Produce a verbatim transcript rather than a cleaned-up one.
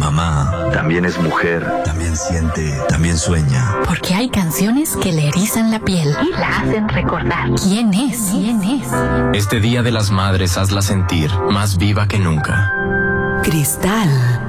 mamá. También es mujer. También siente. También sueña. Porque hay canciones que le erizan la piel y la hacen recordar. ¿Quién es? ¿Quién es? Este Día de las Madres hazla sentir más viva que nunca. Cristal.